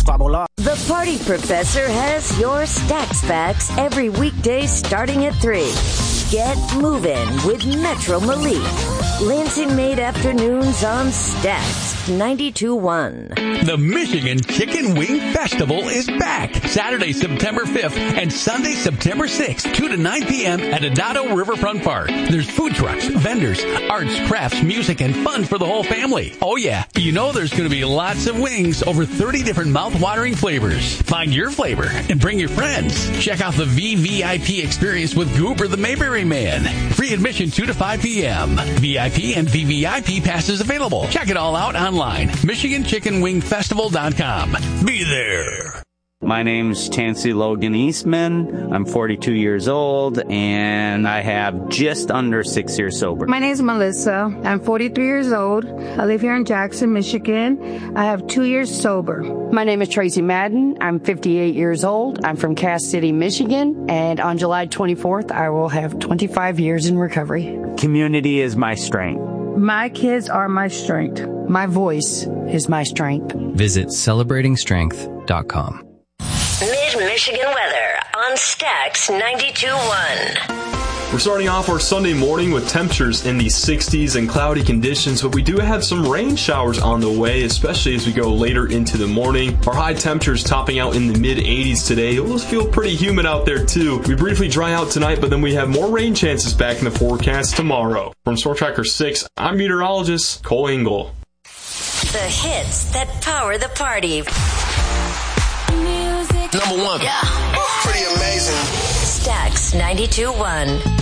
squabble off. The Party Professor has your Stacks Facts every weekday starting at 3. Get moving with Metro Malik. Lansing Made Afternoons on Stacks 92.1. The Michigan Chicken Wing Festival is back Saturday, September 5th and Sunday, September 6th, 2 to 9 p.m. at Adado Riverfront Park. There's food trucks, vendors, arts, crafts, music, and fun for the whole family. Oh yeah, you know there's going to be lots of wings, over 30 different mouth-watering flavors. Find your flavor and bring your friends. Check out the VVIP experience with Goober the Mayberry Man. Free admission 2 to 5 p.m. VIP and VVIP passes available. Check it all out online. MichiganChickenWingFestival.com. Be there. My name's Tansy Logan Eastman. I'm 42 years old, and I have just under 6 years sober. My name's Melissa. I'm 43 years old. I live here in Jackson, Michigan. I have 2 years sober. My name is Tracy Madden. I'm 58 years old. I'm from Cass City, Michigan, and on July 24th, I will have 25 years in recovery. Community is my strength. My kids are my strength. My voice is my strength. Visit celebratingstrength.com. Mid-Michigan weather on Stacks 92.1. We're starting off our Sunday morning with temperatures in the 60s and cloudy conditions, but we do have some rain showers on the way, especially as we go later into the morning. Our high temperatures topping out in the mid-80s today. It will feel pretty humid out there too. We briefly dry out tonight, but then we have more rain chances back in the forecast tomorrow. From Storm Tracker 6, I'm meteorologist Cole Engel. The hits that power the party. Number one. Yeah. Pretty amazing. Stacks 92.1.